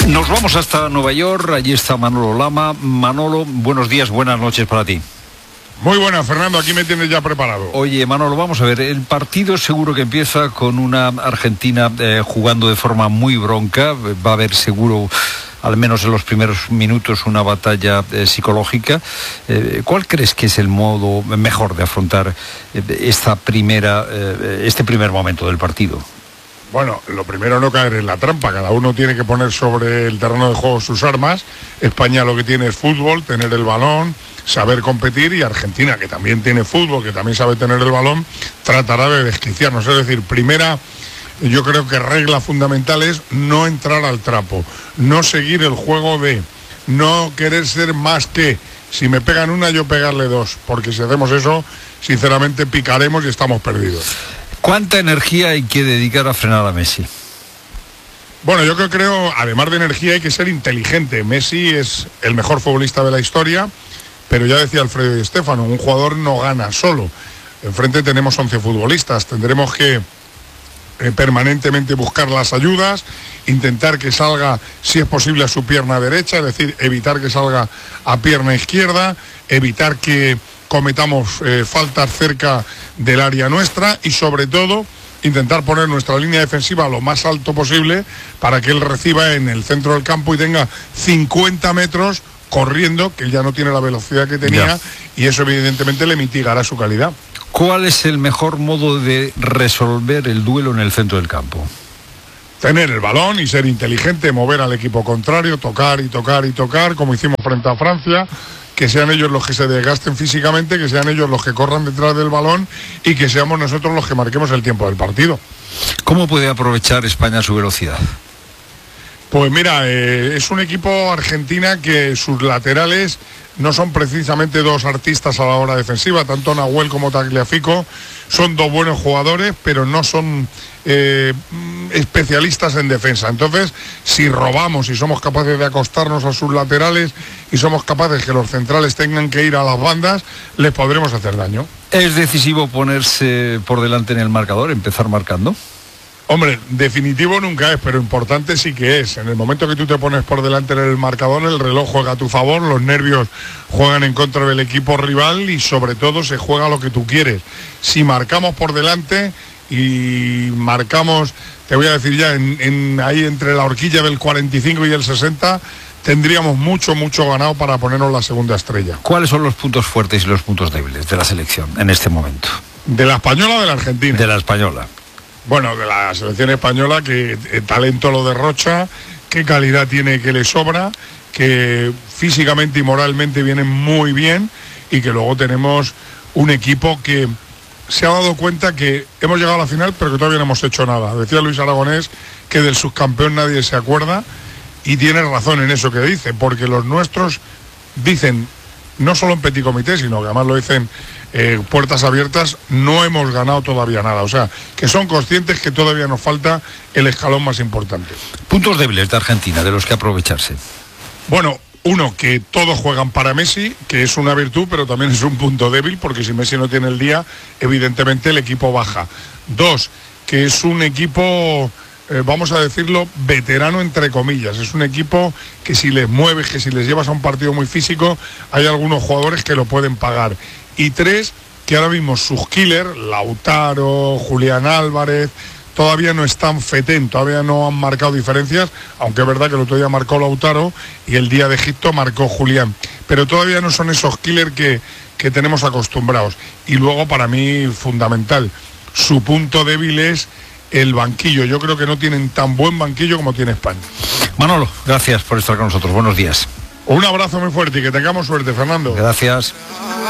Nos vamos hasta Nueva York, allí está Manolo Lama. Manolo, buenos días, buenas noches para ti. Muy buena, Fernando, aquí me tienes ya preparado. Oye, Manolo, vamos a ver, el partido seguro que empieza con una Argentina jugando de forma muy bronca. Va a haber seguro, al menos en los primeros minutos, una batalla psicológica. ¿Cuál crees que es el modo mejor de afrontar este primer momento del partido? Bueno, lo primero, no caer en la trampa. Cada uno tiene que poner sobre el terreno de juego sus armas. España lo que tiene es fútbol, tener el balón, saber competir, y Argentina, que también tiene fútbol, que también sabe tener el balón, tratará de desquiciarnos. Es decir, primera, yo creo que regla fundamental es no entrar al trapo, no seguir el juego de no querer ser más que, si me pegan una, yo pegarle dos, porque si hacemos eso, sinceramente picaremos y estamos perdidos. ¿Cuánta energía hay que dedicar a frenar a Messi? Bueno, yo creo, además de energía, hay que ser inteligente. Messi es el mejor futbolista de la historia, pero ya decía Alfredo Di Stéfano, un jugador no gana solo. Enfrente tenemos 11 futbolistas, tendremos que permanentemente buscar las ayudas, intentar que salga, si es posible, a su pierna derecha, es decir, evitar que salga a pierna izquierda, evitar que cometamos faltas cerca del área nuestra, y sobre todo intentar poner nuestra línea defensiva lo más alto posible para que él reciba en el centro del campo y tenga 50 metros corriendo, que él ya no tiene la velocidad que tenía, y eso evidentemente le mitigará su calidad. ¿Cuál es el mejor modo de resolver el duelo en el centro del campo? Tener el balón y ser inteligente, mover al equipo contrario, tocar y tocar y tocar, como hicimos frente a Francia, que sean ellos los que se desgasten físicamente, que sean ellos los que corran detrás del balón y que seamos nosotros los que marquemos el tiempo del partido. ¿Cómo puede aprovechar España su velocidad? Pues mira, es un equipo Argentina que sus laterales no son precisamente dos artistas a la hora defensiva, tanto Nahuel como Tagliafico son dos buenos jugadores, pero no son especialistas en defensa. Entonces, si robamos y somos capaces de acostarnos a sus laterales y somos capaces que los centrales tengan que ir a las bandas, les podremos hacer daño. ¿Es decisivo ponerse por delante en el marcador, empezar marcando? Hombre, definitivo nunca es, pero importante sí que es. En el momento que tú te pones por delante en el marcador, el reloj juega a tu favor, los nervios juegan en contra del equipo rival y sobre todo se juega lo que tú quieres. Si marcamos por delante y marcamos, te voy a decir ya, ahí entre la horquilla del 45 y el 60, tendríamos mucho ganado para ponernos la segunda estrella. ¿Cuáles son los puntos fuertes y los puntos débiles de la selección en este momento? ¿De la española o de la argentina? De la española. Bueno, de la selección española, que talento lo derrocha, qué calidad tiene que le sobra, que físicamente y moralmente vienen muy bien, y que luego tenemos un equipo que se ha dado cuenta que hemos llegado a la final pero que todavía no hemos hecho nada. Decía Luis Aragonés que del subcampeón nadie se acuerda, y tiene razón en eso que dice, porque los nuestros dicen, no solo en petit comité, sino que además lo dicen puertas abiertas, no hemos ganado todavía nada. O sea, que son conscientes que todavía nos falta el escalón más importante. Puntos débiles de Argentina, de los que aprovecharse. Bueno, uno, que todos juegan para Messi, que es una virtud, pero también es un punto débil, porque si Messi no tiene el día, evidentemente el equipo baja. Dos, que es un equipo, vamos a decirlo, veterano entre comillas. Es un equipo que si les mueves, que si les llevas a un partido muy físico, hay algunos jugadores que lo pueden pagar. Y tres, que ahora mismo sus killers, Lautaro, Julián Álvarez, todavía no están fetén, todavía no han marcado diferencias, aunque es verdad que el otro día marcó Lautaro y el día de Egipto marcó Julián, pero todavía no son esos killers que tenemos acostumbrados. Y luego, para mí, fundamental, su punto débil es el banquillo. Yo creo que no tienen tan buen banquillo como tiene España. Manolo, gracias por estar con nosotros, buenos días. Un abrazo muy fuerte y que tengamos suerte, Fernando. Gracias.